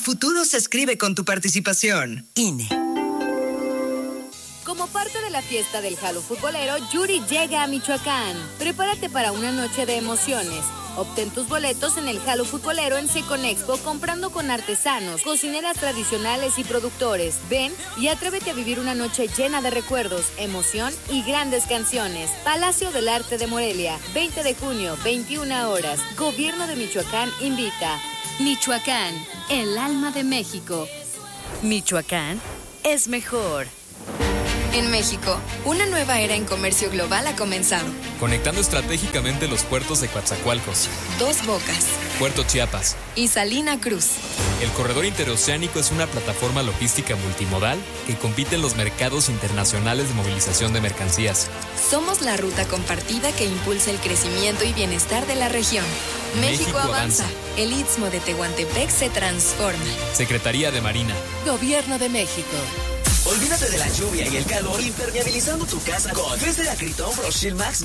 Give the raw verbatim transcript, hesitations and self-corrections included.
futuro se escribe con tu participación. I N E. Como parte de la fiesta del Jalo Futbolero, Yuri llega a Michoacán. Prepárate para una noche de emociones. Obtén tus boletos en el Jalo Futbolero en Seconexpo comprando con artesanos, cocineras tradicionales y productores. Ven y atrévete a vivir una noche llena de recuerdos, emoción y grandes canciones. Palacio del Arte de Morelia, veinte de junio, veintiuna horas. Gobierno de Michoacán invita. Michoacán, el alma de México. Michoacán es mejor. En México, una nueva era en comercio global ha comenzado. Conectando estratégicamente los puertos de Coatzacoalcos, Dos Bocas, Puerto Chiapas y Salina Cruz. El corredor interoceánico es una plataforma logística multimodal que compite en los mercados internacionales de movilización de mercancías. Somos la ruta compartida que impulsa el crecimiento y bienestar de la región. México, México avanza. avanza. El Istmo de Tehuantepec se transforma. Secretaría de Marina. Gobierno de México. Olvídate de la lluvia y el calor impermeabilizando tu casa con tres de Acryton Pro Shield Max